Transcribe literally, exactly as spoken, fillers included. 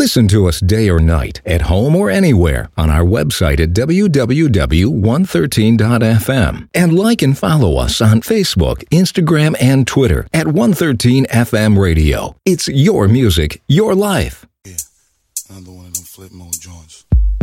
Listen to us day or night, at home or anywhere, on our website at w w w dot one thirteen dot f m. And like and follow us on Facebook, Instagram, and Twitter at one thirteen F M Radio. It's your music, your life. Yeah, another one of them flip mode joints.